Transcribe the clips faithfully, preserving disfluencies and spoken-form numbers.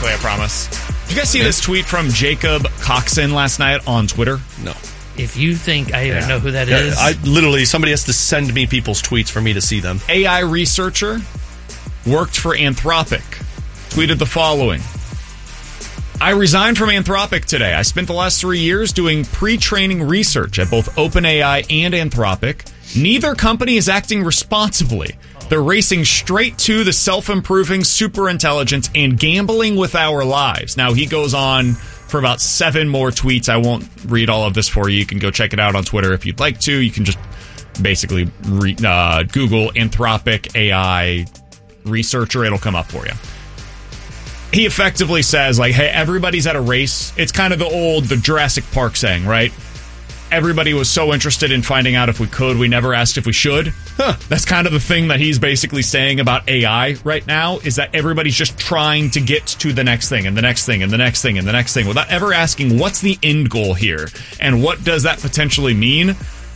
quickly, I promise. Did you guys see this tweet from Jacob Coxon last night on Twitter? No. If you think I even yeah. know who that yeah, is. I literally, somebody has to send me people's tweets for me to see them. A I researcher, worked for Anthropic, tweeted the following. I resigned from Anthropic today. I spent the last three years doing pre-training research at both OpenAI and Anthropic. Neither company is acting responsibly. They're racing straight to the self-improving superintelligence and gambling with our lives. Now, he goes on for about seven more tweets. I won't read all of this for you. You can go check it out on Twitter if you'd like to. You can just basically re- uh, Google Anthropic A I researcher. It'll come up for you. He effectively says, like, hey, everybody's at a race. It's kind of the old, the Jurassic Park saying, right? Everybody was so interested in finding out if we could, we never asked if we should. Huh. That's kind of the thing that he's basically saying about A I right now, is that everybody's just trying to get to the next thing and the next thing and the next thing and the next thing without ever asking what's the end goal here and what does that potentially mean?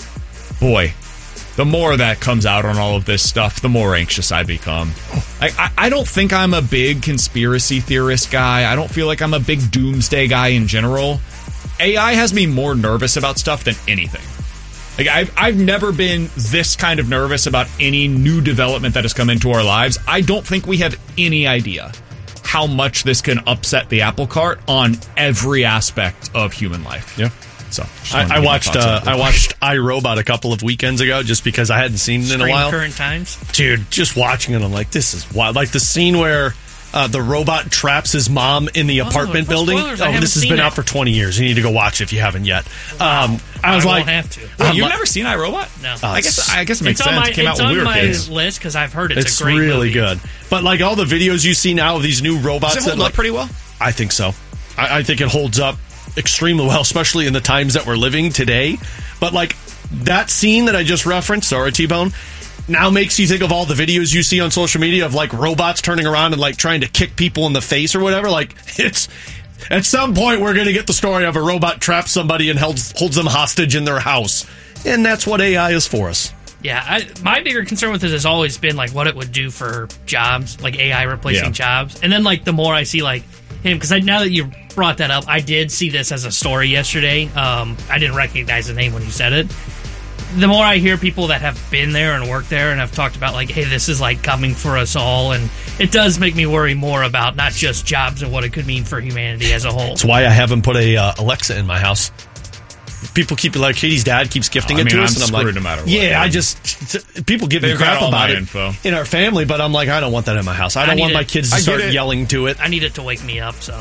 Boy, the more that comes out on all of this stuff, the more anxious I become. I, I, I don't think I'm a big conspiracy theorist guy. I don't feel like I'm a big doomsday guy in general. A I has me more nervous about stuff than anything. Like I've I've never been this kind of nervous about any new development that has come into our lives. I don't think we have any idea how much this can upset the apple cart on every aspect of human life. Yeah. So I, I watched uh, I watched iRobot a couple of weekends ago just because I hadn't seen it in a while. Current times, dude. Just watching it, I'm like, this is wild. Like the scene where uh, the robot traps his mom in the apartment oh, building. Spoilers. Oh, this has been it. out for twenty years. You need to go watch it if you haven't yet. Wow. Um, I was I like, won't have to. Wait, you've like, never seen iRobot? No. Uh, I guess I guess it makes it's sense. My, it came it's out when we were kids. kids. It's on my list because I've heard it's, it's a great really movie. good. But like all the videos you see now of these new robots, does it hold that, up like, pretty well? I think so. I, I think it holds up extremely well, especially in the times that we're living today. But like that scene that I just referenced, sorry, T-Bone, now makes you think of all the videos you see on social media of like robots turning around and like trying to kick people in the face or whatever. Like it's at some point we're going to get the story of a robot traps somebody and holds holds them hostage in their house, and that's what A I is for us. Yeah, I, my bigger concern with it has always been like what it would do for jobs, like A I replacing yeah. jobs, and then like the more I see like him, because now that you brought that up, I did see this as a story yesterday. Um, I didn't recognize the name when you said it. The more I hear people that have been there and worked there and have talked about like, hey, this is like coming for us all, and it does make me worry more about not just jobs and what it could mean for humanity as a whole. That's why I haven't put a uh, Alexa in my house. People keep like Katie's dad keeps gifting oh, I it mean, to I'm us, and I'm like, no matter what, yeah, man. I just people give me They've crap got all about my it info. in our family, but I'm like, I don't want that in my house. I don't I want it. my kids to I start it. yelling to it. I need it to wake me up, so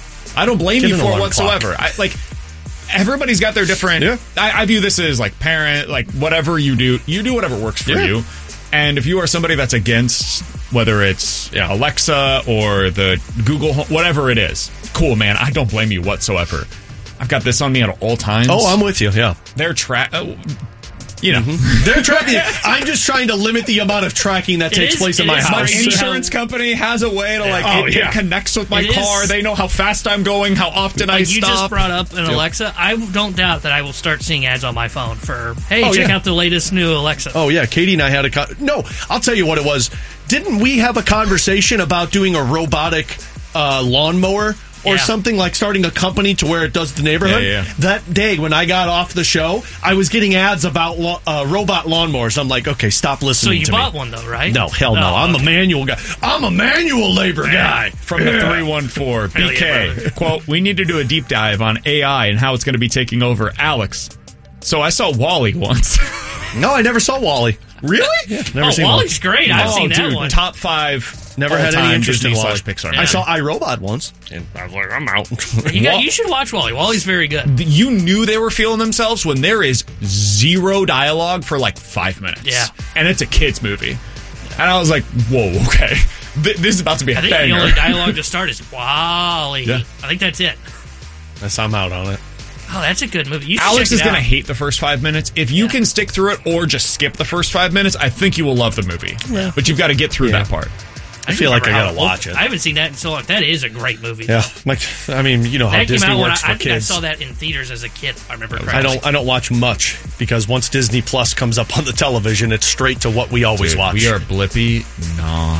I don't blame Get you an for it alarm whatsoever. I, like everybody's got their different. Yeah. I, I view this as like parent, like whatever you do, you do whatever works for yeah. you. And if you are somebody that's against whether it's yeah. Alexa or the Google, whatever it is, cool, man. I don't blame you whatsoever. I've got this on me at all times. Oh, I'm with you. Yeah, they're tra- uh, you know, mm-hmm. they're tracking. I'm just trying to limit the amount of tracking that it takes is, place in my house. My insurance company has a way to like oh, it, yeah. it connects with my it car. Is. They know how fast I'm going, how often like I you stop. just brought up an Alexa. I don't doubt that I will start seeing ads on my phone for, hey, oh, check yeah. out the latest new Alexa. Oh yeah, Katie and I had a con- no. I'll tell you what it was. Didn't we have a conversation about doing a robotic uh, lawnmower? Or yeah. something like starting a company to where it does the neighborhood. Yeah, yeah. That day when I got off the show, I was getting ads about lo- uh, robot lawnmowers. I'm like, okay, stop listening to me. So you bought one though, right? No, hell no. Oh, I'm okay. a manual guy. I'm a manual labor guy. From the three one four, B K, yeah, quote, we need to do a deep dive on A I and how it's going to be taking over. Alex. So I saw WALL-E once. No, I never saw WALL-E. Really? Yeah, never oh, seen WALL-E's one. great. I've oh, seen that dude, one. top five. Never had any interest in WALL-E. Pixar. Yeah. I saw iRobot once, and I was like, I'm out. You, got, you should watch WALL-E. WALL-E's very good. You knew they were feeling themselves when there is zero dialogue for like five minutes. Yeah. And it's a kid's movie. And I was like, whoa, okay. Th- this is about to be a I think banger. the only dialogue to start is WALL-E. Yeah. I think that's it. Yes, I'm out on it. Oh, that's a good movie. You should Alex check is it going to out. hate the first five minutes. If you Yeah. can stick through it or just skip the first five minutes, I think you will love the movie. Yeah. But you've got to get through Yeah. that part. I feel like I remember gotta how- watch it. I haven't seen that in so long. That is a great movie. Yeah, like I mean, you know how That came Disney out when I, works I for think kids. I saw that in theaters as a kid. If I remember correctly. I don't. I don't watch much because once Disney Plus comes up on the television, it's straight to what we always Dude, watch. we are Blippy non.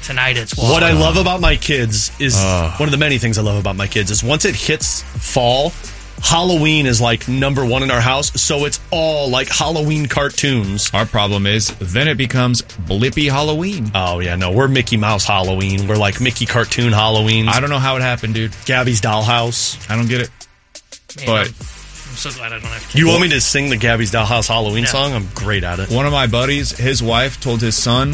tinnitus. What I love about my kids is uh. one of the many things I love about my kids is once it hits fall, Halloween is like number one in our house, so it's all like Halloween cartoons. Our problem is then it becomes Blippi Halloween. Oh, yeah, no, we're Mickey Mouse Halloween. We're like Mickey cartoon Halloween. I don't know how it happened, dude. Gabby's Dollhouse. I don't get it. Man, but I'm, I'm so glad I don't have kids. You want me to sing the Gabby's Dollhouse Halloween yeah. song? I'm great at it. One of my buddies, his wife told his son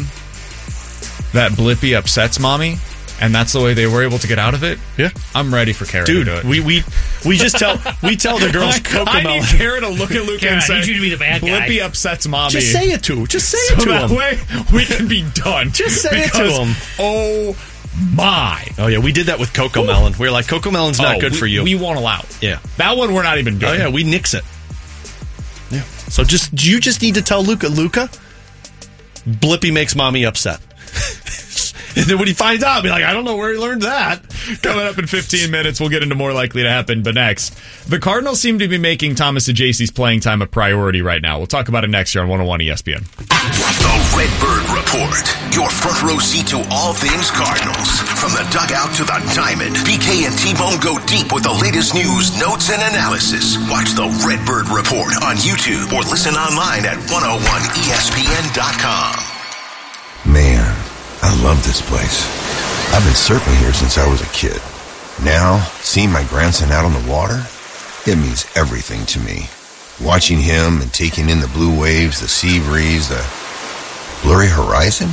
that Blippi upsets mommy. And that's the way they were able to get out of it? Yeah. I'm ready for Kara Dude, to do it. we we we just tell we tell the girls Cocomelon. I need Kara to look at Luke Kara, and say, I need you to be the bad guy. Blippi upsets mommy. Just say it to Just say so it to that him. way we can be done. Just say because, it to him. Oh, my. Oh, yeah, we did that with Cocomelon. We were like, Cocomelon's not oh, good we, for you. We won't allow. Yeah. That one we're not even doing. Oh, yeah, we nix it. Yeah. So just you just need to tell Luca, Luca, Blippi makes mommy upset. And then when he finds out, I'll be like, I don't know where he learned that. Coming up in fifteen minutes, we'll get into more likely to happen. But next, the Cardinals seem to be making Thomas Ajayce's playing time a priority right now. We'll talk about it next year on one oh one E S P N. The Redbird Report, your front row seat to all things Cardinals. From the dugout to the diamond, B K and T-Bone go deep with the latest news, notes, and analysis. Watch the Redbird Report on YouTube or listen online at one oh one E S P N dot com. Man, I love this place. I've been surfing here since I was a kid. Now, seeing my grandson out on the water, it means everything to me. Watching him and taking in the blue waves, the sea breeze, the blurry horizon.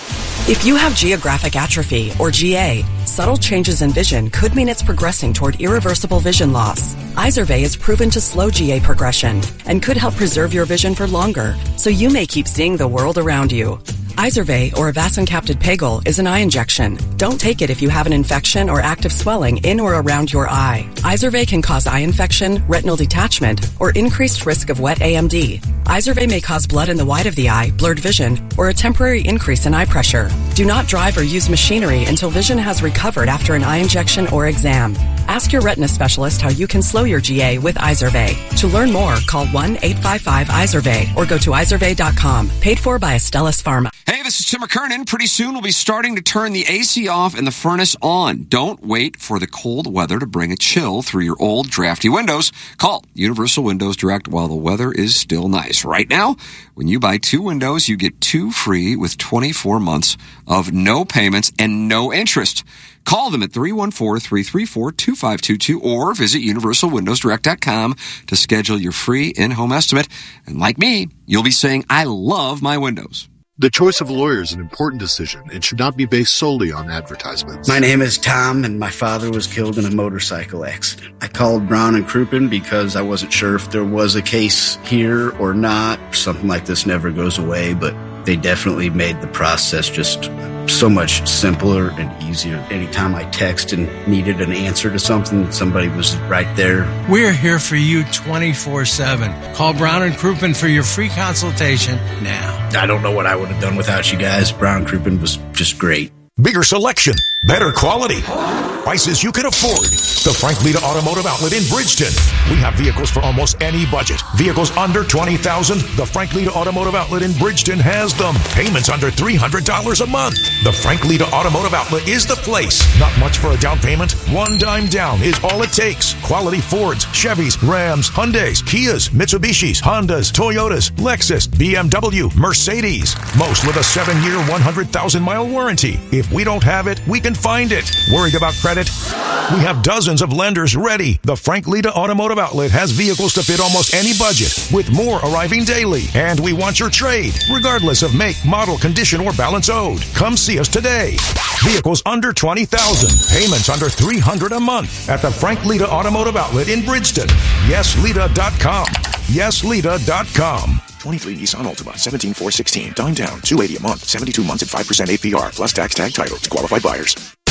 If you have geographic atrophy, or G A, subtle changes in vision could mean it's progressing toward irreversible vision loss. Izervay is proven to slow G A progression and could help preserve your vision for longer, so you may keep seeing the world around you. Izervay, or avacincaptad pegol, is an eye injection. Don't take it if you have an infection or active swelling in or around your eye. Izervay can cause eye infection, retinal detachment, or increased risk of wet A M D. Izervay may cause blood in the white of the eye, blurred vision, or a temporary increase in eye pressure. Do not drive or use machinery until vision has recovered after an eye injection or exam. Ask your retina specialist how you can slow your G A with Izervay. To learn more, call one eight five five Izervay or go to izervay dot com. Paid for by Astellas Pharma. Hey, this is Tim McKernan. Pretty soon we'll be starting to turn the A C off and the furnace on. Don't wait for the cold weather to bring a chill through your old, drafty windows. Call Universal Windows Direct while the weather is still nice. Right now, when you buy two windows, you get two free with twenty-four months of no payments and no interest. Call them at three one four, three three four, two five two two or visit universal windows direct dot com to schedule your free in-home estimate. And like me, you'll be saying, I love my windows. The choice of a lawyer is an important decision and should not be based solely on advertisements. My name is Tom, and my father was killed in a motorcycle accident. I called Brown and Crouppen because I wasn't sure if there was a case here or not. Something like this never goes away, but they definitely made the process just so much simpler and easier. Anytime I text and needed an answer to something, somebody was right there. We're here for you twenty-four seven. Call Brown and Crouppen for your free consultation now. I don't know what I would have done without you guys. Brown and Crouppen was just great. Bigger selection, better quality, prices you can afford. The Frank Lita Automotive Outlet in Bridgeton. We have vehicles for almost any budget. Vehicles under twenty thousand dollars. The Frank Lita Automotive Outlet in Bridgeton has them. Payments under three hundred dollars a month. The Frank Lita Automotive Outlet is the place. Not much for a down payment. One dime down is all it takes. Quality Fords, Chevys, Rams, Hyundais, Kias, Mitsubishis, Hondas, Toyotas, Lexus, B M W, Mercedes. Most with a seven-year, one hundred thousand mile warranty. If we don't have it, we can find it. Worried about credit? We have dozens of lenders ready. The Frank Lita Automotive Outlet has vehicles to fit almost any budget, with more arriving daily. And we want your trade, regardless of make, model, condition, or balance owed. Come see us today. Vehicles under twenty thousand dollars. Payments under three hundred dollars a month at the Frank Lita Automotive Outlet in Bridgeton. yes lita dot com. yes lita dot com. twenty-three Nissan Altima, seventeen four sixteen. Dime down, two hundred eighty a month, seventy-two months at five percent A P R, plus tax tag title to qualified buyers.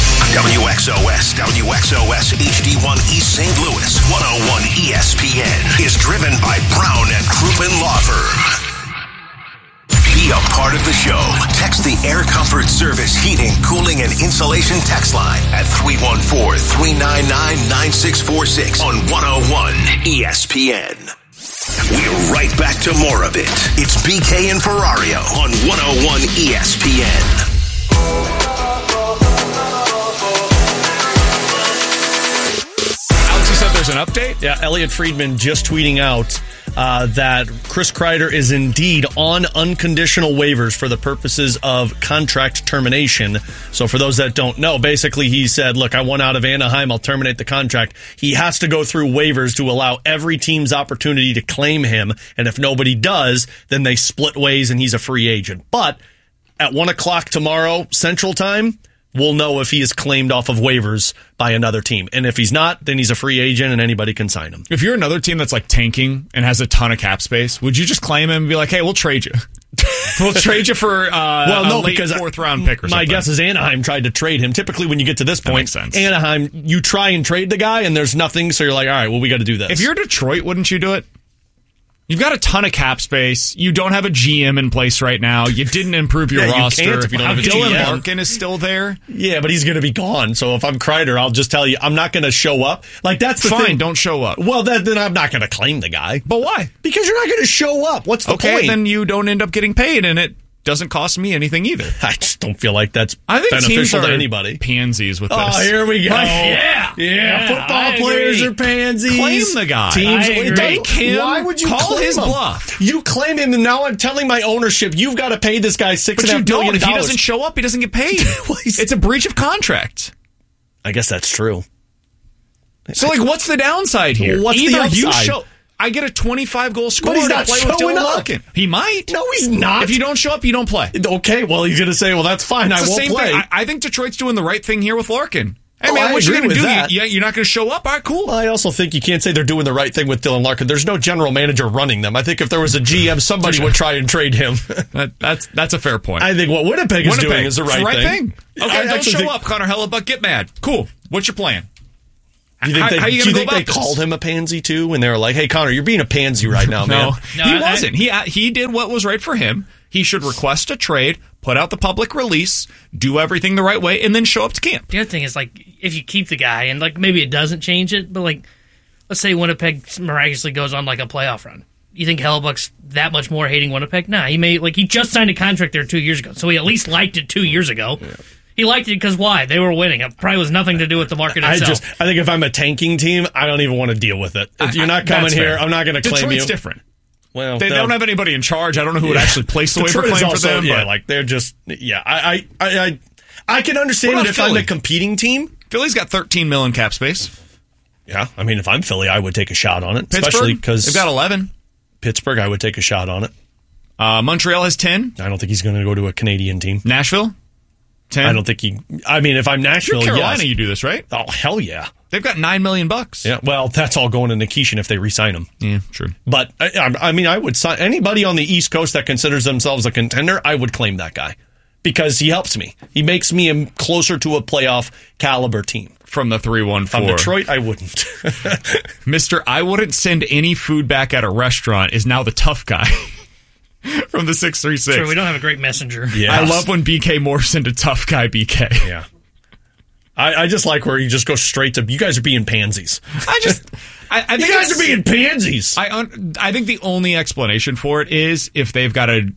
W X O S, W X O S H D one East Saint Louis, one oh one E S P N is driven by Brown and Crouppen Law Firm. Be a part of the show. Text the Air Comfort Service Heating, Cooling, and Insulation text line at three one four, three nine nine, nine six four six on one oh one E S P N. We're right back to more of it. It's B K and Ferrario on one oh one E S P N. there's an update? Yeah, Elliot Friedman just tweeting out uh, that Chris Kreider is indeed on unconditional waivers for the purposes of contract termination. So for those that don't know, basically he said, look, I want out of Anaheim, I'll terminate the contract. He has to go through waivers to allow every team's opportunity to claim him, and if nobody does, then they split ways and he's a free agent. But at one o'clock tomorrow, Central Time, we'll know if he is claimed off of waivers by another team. And if he's not, then he's a free agent and anybody can sign him. If you're another team that's like tanking and has a ton of cap space, would you just claim him and be like, hey, we'll trade you? We'll trade you for uh, well, no, a late because fourth round pick or something. My guess is Anaheim tried to trade him. Typically when you get to this point, Anaheim, you try and trade the guy and there's nothing, so you're like, all right, well, we got to do this. If you're Detroit, wouldn't you do it? You've got a ton of cap space. You don't have a G M in place right now. You didn't improve your yeah, roster. You can't if you don't have a Dylan G M. Larkin is still there. Yeah, but he's going to be gone. So if I'm Kreider, I'll just tell you, I'm not going to show up. Like that's the Fine, thing. don't show up. Well, then, then I'm not going to claim the guy. But why? Because you're not going to show up. What's the okay, point? Then you don't end up getting paid, and it doesn't cost me anything either. I just don't feel like that's I think beneficial teams to are anybody. Pansy with this. Oh, here we go. Like, yeah. yeah, Yeah, Football I players agree. are pansies. Claim the guy. Teams I agree. make him. Why would you call claim his him? bluff? You claim him, and now I'm telling my ownership you've got to pay this guy six But and a you half don't. billion If he dollars. doesn't show up, he doesn't get paid. It's a breach of contract. I guess that's true. So, like, what's the downside here? What's the Either you upside? show. I get a twenty-five goal scorer But he's to not play with showing Dylan up. Larkin. He might. No, he's not. If you don't show up, you don't play. Okay, well, he's going to say, well, that's fine. It's I the won't same play. thing. I, I think Detroit's doing the right thing here with Larkin. Hey, Oh, man, I what you agree going to with do? that. You, you're not going to show up? All right, cool. Well, I also think you can't say they're doing the right thing with Dylan Larkin. There's no general manager running them. I think if there was a G M, somebody would try and trade him. that, that's that's a fair point. I think what Winnipeg, Winnipeg is doing is the right, it's the right thing. thing. Okay, I don't actually show think- up, Connor Hellebuck. Get mad. Cool. What's your plan? Do you think how, they, how you do gonna you go think about they this? called him a pansy too? When they were like, "Hey, Connor, you're being a pansy right now, man." No, No, he I- wasn't. He he did what was right for him. He should request a trade, put out the public release, do everything the right way, and then show up to camp. The other thing is, like, if you keep the guy, and, like, maybe it doesn't change it, but, like, let's say Winnipeg miraculously goes on, like, a playoff run. You think Hellebuck's that much more hating Winnipeg? Nah, he may, like, he just signed a contract there two years ago, so he at least liked it two years ago. Yeah. He liked it because why? They were winning. It probably was nothing to do with the market I itself. just, I think if I'm a tanking team, I don't even want to deal with it. If you're not coming That's here, fair. I'm not going to claim Detroit's you. different. Well, They, they no. don't have anybody in charge. I don't know who would actually place the waiver Detroit is claim also- for them. Yeah, but like they're just, yeah. I, I, I, I, I can understand What it about if I'm Philly? a competing team. Philly's got thirteen million cap space. Yeah, I mean, if I'm Philly, I would take a shot on it, Pittsburgh, especially because they've got eleven. Pittsburgh, I would take a shot on it. Uh, Montreal has ten. I don't think he's going to go to a Canadian team. Nashville, ten. I don't think he. I mean, if I'm Nashville, You're Carolina, yes. you do this, right? Oh hell yeah! They've got nine million bucks. Yeah, well, that's all going to Nikishin if they re-sign him. Yeah, true. But I, I I mean, I would sign anybody on the East Coast that considers themselves a contender. I would claim that guy because he helps me. He makes me a, closer to a playoff caliber team. From the three one four. From Detroit, I wouldn't. Mister I wouldn't send any food back at a restaurant is now the tough guy. From the six three six. Sure, we don't have a great messenger. Yes. I love when B K morphs into tough guy B K. Yeah. I, I just like where you just go straight to, you guys are being pansies. I just, I, I think you guys it's- are being pansies. I un, I think the only explanation for it is if they've got an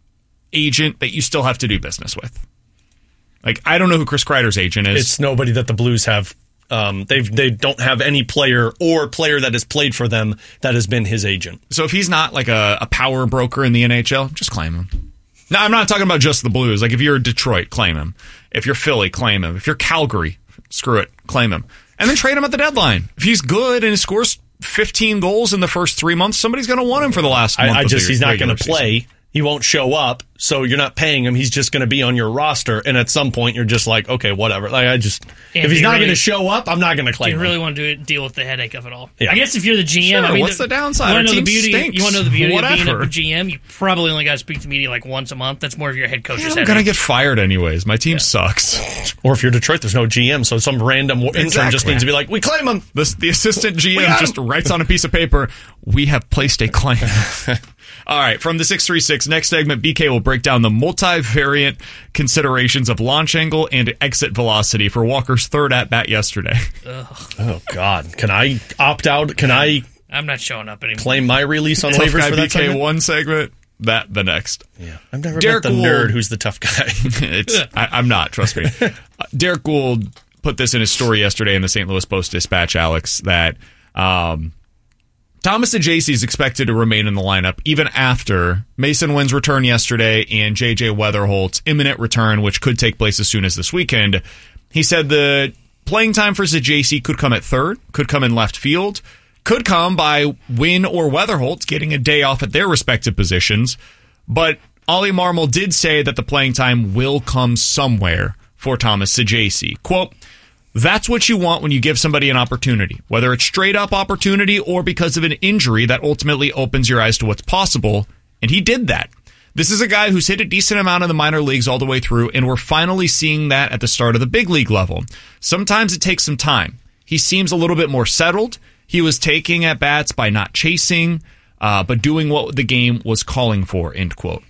agent that you still have to do business with. Like, I don't know who Chris Kreider's agent is. It's nobody that the Blues have. Um, they they don't have any player or player that has played for them that has been his agent. So if he's not like a, a power broker in the N H L, just claim him. No, I'm not talking about just the Blues. Like if you're Detroit, claim him. If you're Philly, claim him. If you're Calgary, screw it, claim him. And then trade him at the deadline. If he's good and he scores fifteen goals in the first three months, somebody's going to want him for the last month. I, I of just the he's not going regular to play. season. He won't show up, so you're not paying him. He's just going to be on your roster, and at some point you're just like, okay, whatever. Like I just, And if he's do you not really- going to show up, I'm not going to Do claim you him. really want to do, deal with the headache of it all? Yeah. I guess if you're the G M, Sure, I mean, what's the downside? You Our want to know the team beauty? stinks. You want to know the beauty of being Whatever. a G M? You probably only got to speak to media like once a month. That's more of your head coach's I'm headache. going to get fired anyways. My team sucks. Or if you're Detroit, there's no G M, so some random intern Exactly. just needs to be like, we claim him. The, the assistant G We M got just him. writes on a piece of paper, we have placed a claim. All right, from the six three six, next segment, B K will break down the multivariant considerations of launch angle and exit velocity for Walker's third at-bat yesterday. Oh, God. Can I opt out? Can I I'm not showing up anymore. claim my release on Tough waivers guy for B that K segment? one segment, that the next. Yeah, I've never Derek met the Gould. nerd who's the tough guy. It's I, I'm not, trust me. Uh, Derek Gould put this in his story yesterday in the Saint Louis Post-Dispatch, Alex, that Um, Thomas Ajayci is expected to remain in the lineup even after Mason Wynn's return yesterday and J J Weatherholt's imminent return, which could take place as soon as this weekend. He said the playing time for Ajayci could come at third, could come in left field, could come by Wynn or Weatherholt getting a day off at their respective positions. But Ollie Marmol did say that the playing time will come somewhere for Thomas Ajayci. Quote, "That's what you want when you give somebody an opportunity, whether it's straight up opportunity or because of an injury that ultimately opens your eyes to what's possible." And he did that. This is a guy who's hit a decent amount in the minor leagues all the way through, and we're finally seeing that at the start of the big league level. Sometimes it takes some time. He seems a little bit more settled. He was taking at bats by not chasing, uh, but doing what the game was calling for, end quote.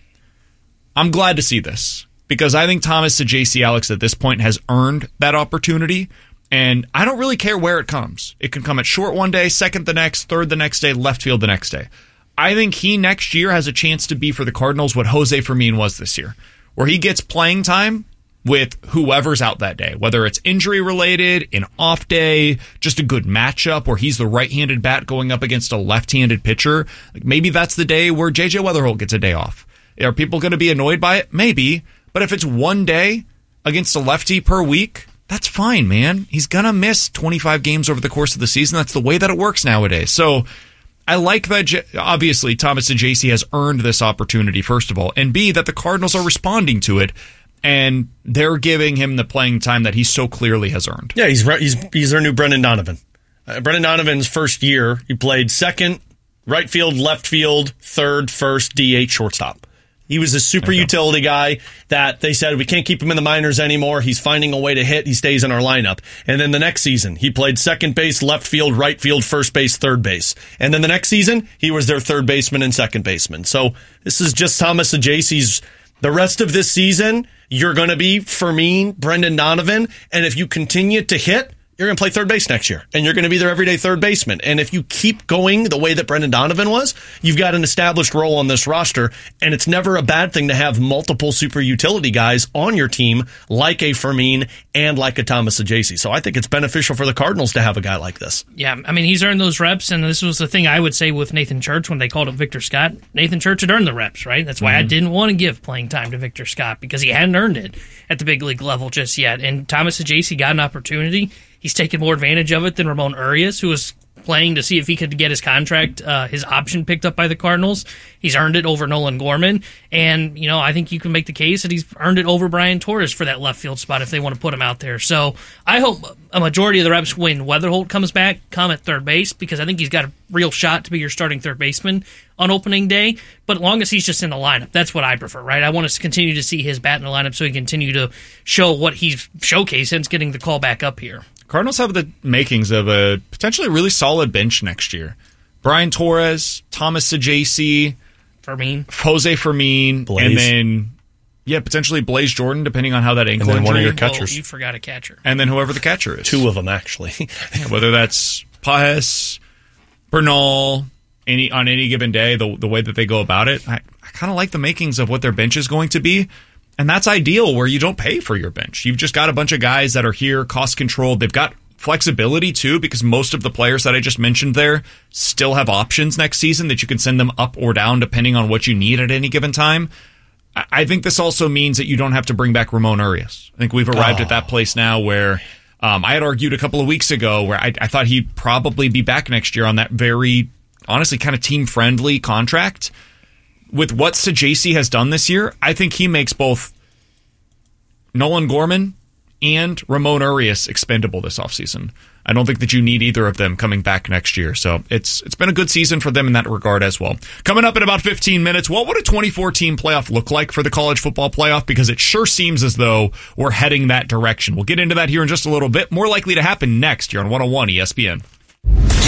I'm glad to see this, because I think Thomas Ajayci, Alex, at this point has earned that opportunity, and I don't really care where it comes. It can come at short one day, second the next, third the next day, left field the next day. I think he next year has a chance to be for the Cardinals what Jose Fermin was this year, where he gets playing time with whoever's out that day, whether it's injury related, an off day, just a good matchup where he's the right-handed bat going up against a left-handed pitcher. Like maybe that's the day where J J Weatherholt gets a day off. Are people going to be annoyed by it? Maybe. But if it's one day against a lefty per week, that's fine, man. He's going to miss twenty-five games over the course of the season. That's the way that it works nowadays. So I like that, obviously, Thomas Ajayci has earned this opportunity, first of all, and B, that the Cardinals are responding to it, and they're giving him the playing time that he so clearly has earned. Yeah, he's he's, he's their new Brendan Donovan. Uh, Brendan Donovan's first year, he played second, right field, left field, third, first, D H, shortstop. He was a super okay. utility guy that they said, we can't keep him in the minors anymore. He's finding a way to hit. He stays in our lineup. And then the next season, he played second base, left field, right field, first base, third base. And then the next season, he was their third baseman and second baseman. So this is just Thomas Ajayci's. The rest of this season, you're going to be Fermin, Brendan Donovan. And if you continue to hit, you're going to play third base next year, and you're going to be their everyday third baseman. And if you keep going the way that Brendan Donovan was, you've got an established role on this roster, and it's never a bad thing to have multiple super utility guys on your team like a Fermin and like a Thomas Ajayci. So I think it's beneficial for the Cardinals to have a guy like this. Yeah, I mean, he's earned those reps, and this was the thing I would say with Nathan Church when they called up Victor Scott. Nathan Church had earned the reps, right? That's why mm-hmm. I didn't want to give playing time to Victor Scott, because he hadn't earned it at the big league level just yet. And Thomas Ajayci got an opportunity. He's taken more advantage of it than Ramon Urias, who was playing to see if he could get his contract, uh, his option picked up by the Cardinals. He's earned it over Nolan Gorman. And, you know, I think you can make the case that he's earned it over Brian Torres for that left field spot if they want to put him out there. So I hope a majority of the reps when Weatherholt comes back come at third base, because I think he's got a real shot to be your starting third baseman on opening day. But as long as he's just in the lineup, that's what I prefer, right? I want to continue to see his bat in the lineup so he can continue to show what he's showcased since getting the call back up here. Cardinals have the makings of a potentially really solid bench next year. Brian Torres, Thomas Ajayci, Fermin, Jose Fermin, Blaze. and then yeah, potentially Blaze Jordan, depending on how that ankle and then injury. one of your catchers. Oh, you forgot a catcher. And then whoever the catcher is. Two of them, actually. Whether that's Pajes, Bernal, any on any given day, the the way that they go about it, I, I kind of like the makings of what their bench is going to be. And that's ideal where you don't pay for your bench. You've just got a bunch of guys that are here, cost controlled. They've got flexibility too, because most of the players that I just mentioned there still have options next season that you can send them up or down depending on what you need at any given time. I think this also means that you don't have to bring back Ramon Urias. I think we've arrived oh. at that place now where um, I had argued a couple of weeks ago where I, I thought he'd probably be back next year on that very, honestly, kind of team-friendly contract. With what Ajayci has done this year, I think he makes both Nolan Gorman and Ramon Urias expendable this offseason. I don't think that you need either of them coming back next year. So it's it's been a good season for them in that regard as well. Coming up in about fifteen minutes, what would a twenty-four team playoff look like for the college football playoff? Because it sure seems as though we're heading that direction. We'll get into that here in just a little bit. More likely to happen next here on one oh one E S P N.